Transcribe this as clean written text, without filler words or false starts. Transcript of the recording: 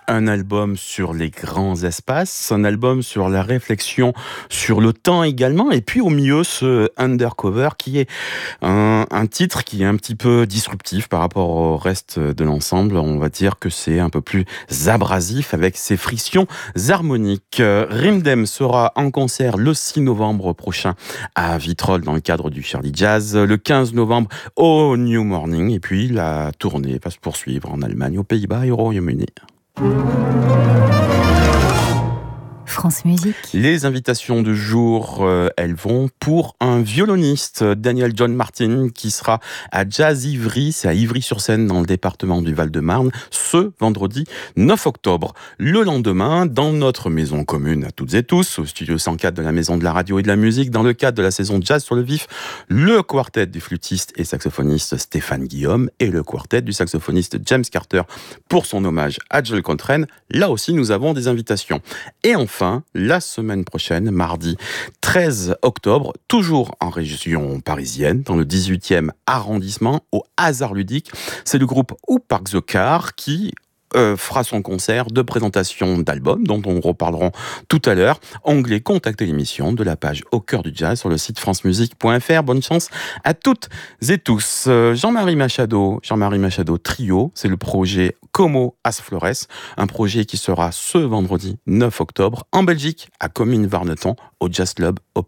Un album sur les grands espaces, un album sur la réflexion sur le temps également, et puis au milieu ce Undercover qui est un titre qui est un petit peu disruptif par rapport au reste de l'ensemble. On va dire que c'est un peu plus abrasif avec ses frictions harmoniques. Rimdem sera en concert le 6 novembre prochain à Vitrolles dans le cadre du Charlie Jazz, le 15 novembre au New Morning, et puis la tournée va se poursuivre en Allemagne, aux Pays-Bas et au Royaume-Uni. France Musique. Les invitations du jour, elles vont pour un violoniste, Daniel John Martin, qui sera à Jazz Ivry, c'est à Ivry-sur-Seine dans le département du Val-de-Marne, ce vendredi 9 octobre. Le lendemain, dans notre maison commune à toutes et tous, au studio 104 de la Maison de la Radio et de la Musique, dans le cadre de la saison Jazz sur le Vif, le quartet du flûtiste et saxophoniste Stéphane Guillaume et le quartet du saxophoniste James Carter pour son hommage à Joel Coltrane. Là aussi, nous avons des invitations. Et enfin, la semaine prochaine, mardi 13 octobre, toujours en région parisienne, dans le 18e arrondissement, au Hasard Ludique, c'est le groupe Who Park the Car qui fera son concert de présentation d'albums dont on reparlera tout à l'heure. Onglet Contacter l'émission de la page Au cœur du jazz sur le site francemusique.fr. Bonne chance à toutes et tous. Jean-Marie Machado Trio, c'est le projet Como As Flores, un projet qui sera ce vendredi 9 octobre en Belgique, à Comines-Warneton, au Jazz Club